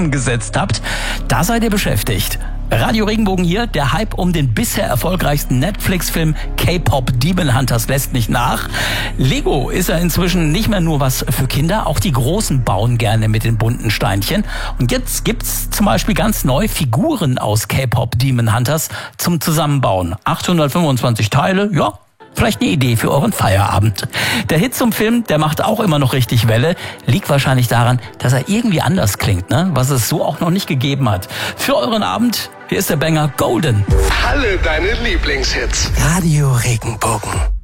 zusammengesetzt habt, da seid ihr beschäftigt. Radio Regenbogen hier, der Hype um den bisher erfolgreichsten Netflix-Film K-Pop Demon Hunters lässt nicht nach. Lego ist ja inzwischen nicht mehr nur was für Kinder, auch die Großen bauen gerne mit den bunten Steinchen. Und jetzt gibt's zum Beispiel ganz neu Figuren aus K-Pop Demon Hunters zum Zusammenbauen. 825 Teile, ja. Vielleicht eine Idee für euren Feierabend. Der Hit zum Film, der macht auch immer noch richtig Welle. Liegt wahrscheinlich daran, dass er irgendwie anders klingt, ne? Was es so auch noch nicht gegeben hat. Für euren Abend, hier ist der Banger Golden. Alle deine Lieblingshits. Radio Regenbogen.